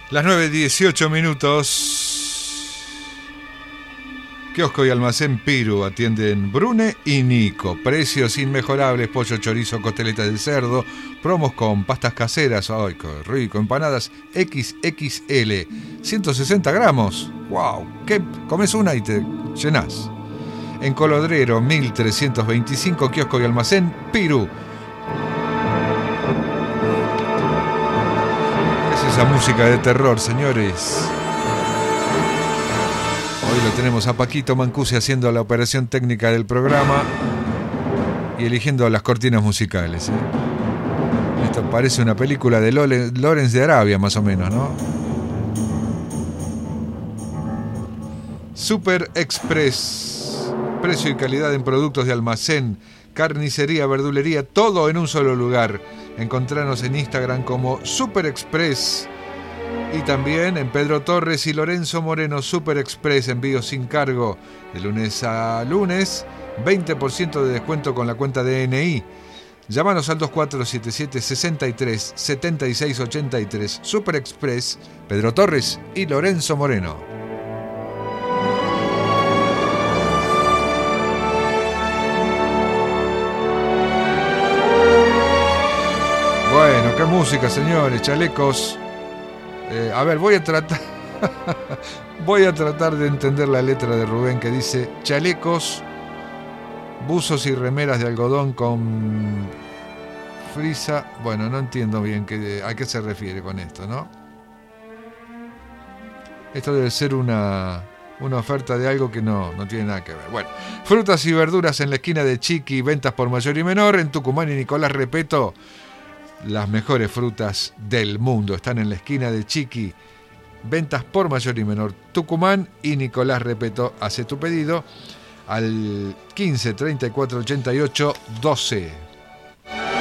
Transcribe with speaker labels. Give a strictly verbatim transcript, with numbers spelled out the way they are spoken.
Speaker 1: Las nueve dieciocho minutos. Kiosco y almacén Piru atienden Brune y Nico. Precios inmejorables, pollo, chorizo, costeleta de cerdo. Promos con pastas caseras. Ay, qué rico. Empanadas equis equis ele. ciento sesenta gramos. Wow. ¿Qué? Comes una y te llenás. En Colodrero mil trescientos veinticinco. Kiosco y almacén Piru. ¿Qué es esa música de terror, señores? Hoy lo tenemos a Paquito Mancusi haciendo la operación técnica del programa y eligiendo las cortinas musicales. ¿eh? Esto parece una película de Lawrence de Arabia, más o menos, ¿no? Super Express. Precio y calidad en productos de almacén, carnicería, verdulería, todo en un solo lugar. Encontranos en Instagram como Super Express. Y también en Pedro Torres y Lorenzo Moreno, Super Express, envíos sin cargo. De lunes a lunes, veinte por ciento de descuento con la cuenta D N I. Llámanos al dos cuatro siete siete, seis tres, siete seis ocho tres. Super Express, Pedro Torres y Lorenzo Moreno. Bueno, qué música, señores, chalecos. Eh, a ver, voy a tratar voy a tratar de entender la letra de Rubén que dice chalecos, buzos y remeras de algodón con frisa. Bueno, no entiendo bien qué, a qué se refiere con esto, ¿no? Esto debe ser una, una oferta de algo que no, no tiene nada que ver. Bueno, frutas y verduras en la esquina de Chiqui, ventas por mayor y menor. En Tucumán y Nicolás Repeto, las mejores frutas del mundo están en la esquina de Chiqui. Ventas por mayor y menor. Tucumán y Nicolás Repeto. Hace tu pedido al quince, treinta y cuatro, ochenta y ocho, doce.